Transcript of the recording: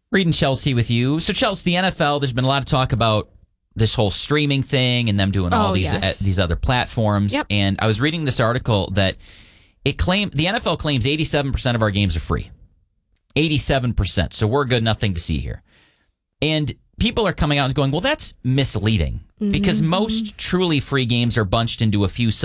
Reading Chelsea with you. So, Chelsea, the NFL, there's been a lot of talk about this whole streaming thing and them doing all these other platforms. Yep. And I was reading this article that the NFL claims 87% of our games are free. 87%. So we're good, nothing to see here. And people are coming out and going, well, that's misleading because most truly free games are bunched into a few